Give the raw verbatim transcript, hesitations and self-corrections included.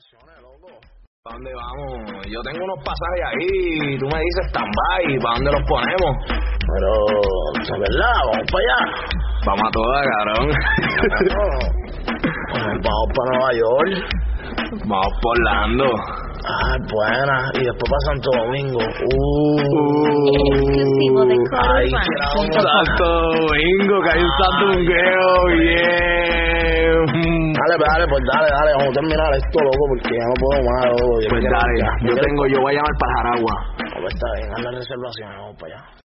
¿Para dónde vamos? Yo tengo unos pasajes ahí, tú me dices stand-by, ¿para dónde los ponemos? Pero, ¿es verdad? ¿Vamos para allá? Vamos a todas, cabrón. Bueno, vamos para Nueva York. Vamos por Orlando. Ah, buena. Y después para Santo Domingo. Uh, exclusivo de Ay, Coro qué Urbano. Santo Domingo, que hay un Santo Domingueo, bien. Dale, pues, dale, pues dale, dale. Vamos a terminar esto, loco, porque ya no puedo más, loco. Yo Pues quiero- dale, ya, yo quiero- tengo, yo voy a llamar para Jaragua. Ah, pues está bien, haz la reservación, vamos para allá.